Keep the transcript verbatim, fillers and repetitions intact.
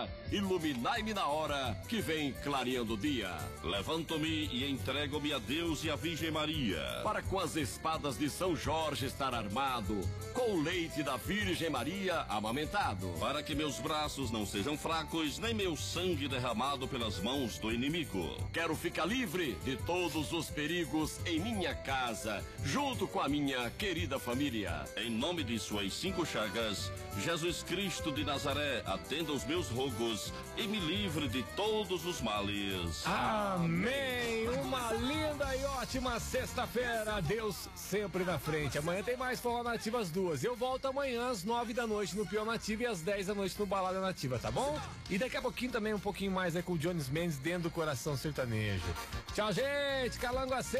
Maria, iluminai-me na hora que vem clareando o dia. Levanto-me e entrego-me a Deus e a Virgem Maria, para com as espadas de São Jorge estar armado, com o leite da Virgem Maria amamentado, para que meus braços não sejam fracos, nem meu sangue derramado pelas mãos do inimigo. Quero ficar livre de todos os perigos em minha casa, junto com a minha querida família. Em nome de suas cinco chagas, Jesus Cristo de Nazaré, atenda os meus rogos e me livre de todos os males. Amém! Uma linda e ótima sexta-feira. Deus sempre na frente. Amanhã tem mais Forró Nativa às duas. Eu volto amanhã às nove da noite no Pior Nativa e às dez da noite no Balada Nativa, tá bom? E daqui a pouquinho também um pouquinho mais aí com o Jones Mendes dentro do Coração Sertanejo. Tchau, gente! Calango